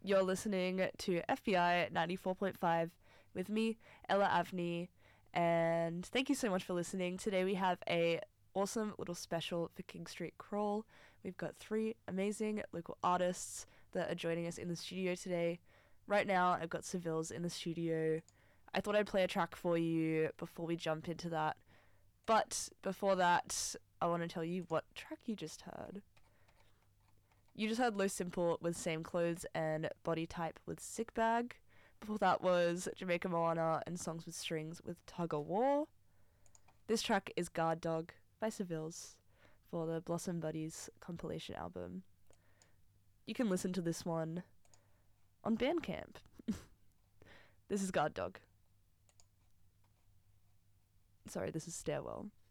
You're listening to FBI 94.5 with me, Ella Avni, and thank you so much for listening. Today we have a awesome little special for King Street Crawl. We've got 3 amazing local artists that are joining us in the studio today. Right now I've got Seville's in the studio. I thought I'd play a track for you before we jump into that. But before that, I want to tell you what track you just heard. You just heard Low Simple with Same Clothes and Body Type with Sick Bag. Before that was Jamaica Moana and Songs with Strings with Tug of War. This track is Guard Dog by Seville's for the Blossom Buddies compilation album. You can listen to this one on Bandcamp. This is Guard Dog. Sorry, this is Stairwell.